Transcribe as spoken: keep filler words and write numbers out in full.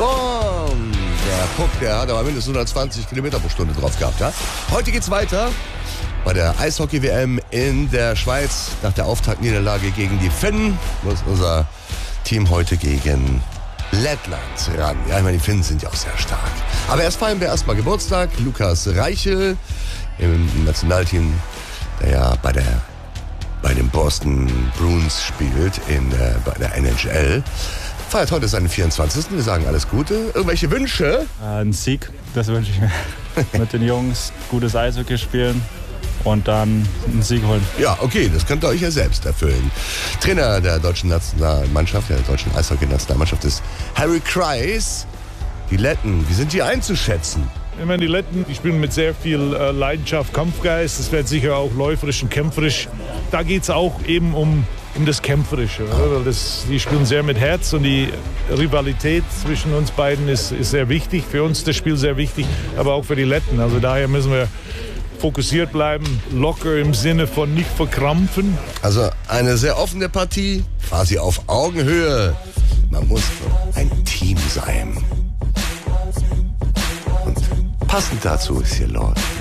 Boom! Der Puck, der hat aber mindestens hundertzwanzig Kilometer pro Stunde drauf gehabt. Ja? Heute geht's weiter bei der Eishockey-W M in der Schweiz. Nach der Auftaktniederlage gegen die Finnen muss unser Team heute gegen Lettland ran. Ja, ich meine, die Finnen sind ja auch sehr stark. Aber erst feiern wir erstmal Geburtstag. Lukas Reichel im Nationalteam, der ja bei der bei den Boston Bruins spielt in äh, bei der N H L. Feiert heute seinen vierundzwanzigsten Wir sagen alles Gute. Irgendwelche Wünsche? Äh, ein Sieg, das wünsche ich mir. Mit den Jungs gutes Eishockey spielen und dann einen Sieg holen. Ja, okay, das könnt ihr euch ja selbst erfüllen. Trainer der deutschen Nationalmannschaft, der deutschen Eishockey-Nationalmannschaft ist Harry Kreis. Die Letten, wie sind die einzuschätzen? Ich meine, die Letten, die spielen mit sehr viel äh, Leidenschaft, Kampfgeist. Das wird sicher auch läuferisch und kämpferisch. Da geht es auch eben um, um das Kämpferische. Oder? Weil das, die spielen sehr mit Herz und die Rivalität zwischen uns beiden ist, ist sehr wichtig. Für uns das Spiel sehr wichtig, aber auch für die Letten. Also daher müssen wir fokussiert bleiben, locker im Sinne von nicht verkrampfen. Also eine sehr offene Partie, quasi auf Augenhöhe. Man muss ein Team sein. Und passend dazu ist hier Lord